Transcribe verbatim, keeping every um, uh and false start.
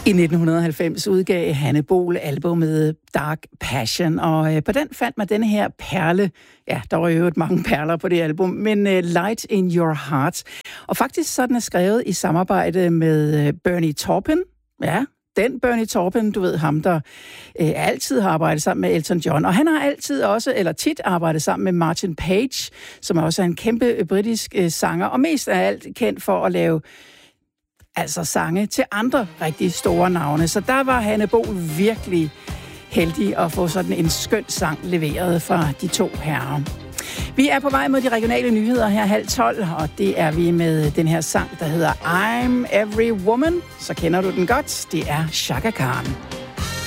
I nitten halvfems udgav Hanne Bol albumet Dark Passion, og øh, på den fandt man denne her perle. Ja, der var jo et mange perler på det album, men øh, Light in Your Heart. Og faktisk så den er skrevet i samarbejde med øh, Bernie Taupin. Ja, den Bernie Taupin, du ved ham, der øh, altid har arbejdet sammen med Elton John. Og han har altid også, eller tit arbejdet sammen med Martin Page, som også er en kæmpe britisk øh, sanger, og mest af alt kendt for at lave altså sange til andre rigtig store navne. Så der var Hanne Bol virkelig heldig at få sådan en skøn sang leveret fra de to herrer. Vi er på vej mod de regionale nyheder her halv tolv, og det er vi med den her sang, der hedder I'm Every Woman. Så kender du den godt. Det er Chaka Khan.